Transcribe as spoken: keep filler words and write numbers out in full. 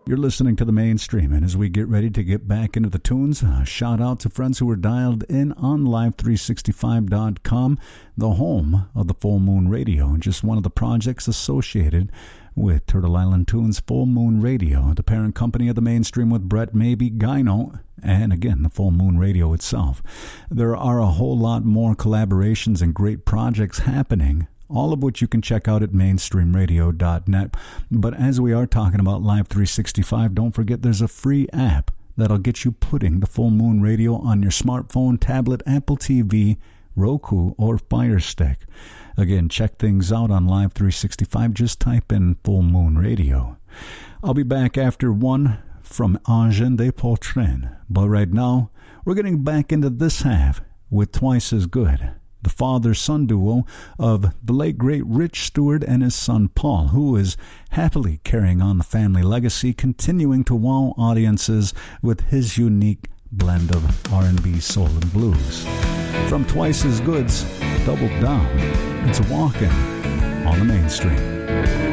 You're listening to the Mainstream, and as we get ready to get back into the tunes, a shout out to friends who were dialed in on live three sixty-five dot com, the home of the Full Moon Radio, just one of the projects associated with Turtle Island Tunes Full Moon Radio, the parent company of the Mainstream with Brett Maybe Gyno, and again, the Full Moon Radio itself. There are a whole lot more collaborations and great projects happening, all of which you can check out at mainstream radio dot net. But as we are talking about Live three sixty-five, don't forget there's a free app that'll get you putting the Full Moon Radio on your smartphone, tablet, Apple T V, Roku, or Fire Stick. Again, check things out on Live three sixty-five. Just type in Full Moon Radio. I'll be back after one from Angèle de Poltrin. But right now, we're getting back into this half with Twice as Good, the father-son duo of the late, great Rich Stewart and his son Paul, who is happily carrying on the family legacy, continuing to wow audiences with his unique blend of R and B, soul, and blues. From Twice as Good's Double Down, it's Walking on the Mainstream.